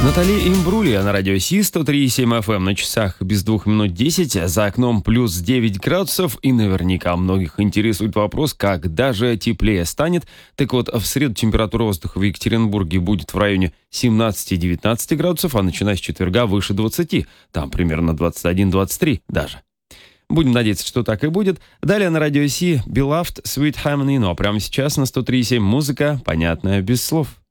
Натали Имбрулия на радио Си 103,7 FM, на часах без 2 минут 10, за окном плюс 9 градусов, и наверняка многих интересует вопрос, когда же теплее станет. Так вот, в среду температура воздуха в Екатеринбурге будет в районе 17-19 градусов, а начиная с четверга выше 20, там примерно 21-23 даже. Будем надеяться, что так и будет. Далее на радио Си Beloved Sweet Harmony, ну а прямо сейчас на 103,7 музыка, понятная без слов.